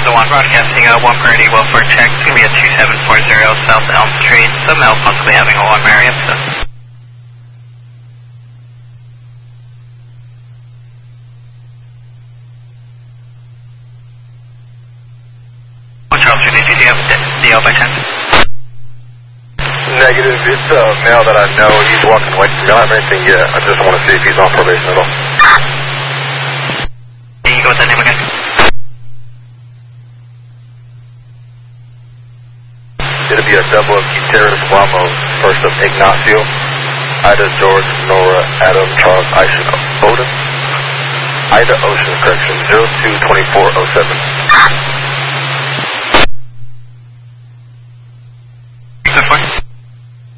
1, broadcasting 1 Purdy, Wilford check. It's going to be a 2740 South Elm Street. Some male possibly having a 1 Mary Epson. Charles Street, did you have DL by chance? Negative. It's a male that I know. He's walking away. We don't have anything yet. I just want to see if he's on probation at all. Can you go with that name again? It'll be a double of Gutierrez Ramos, first of Ignacio, Ida George, Nora, Adam, Charles, Aisha, Bowden, Ida Ocean, correction, 022407.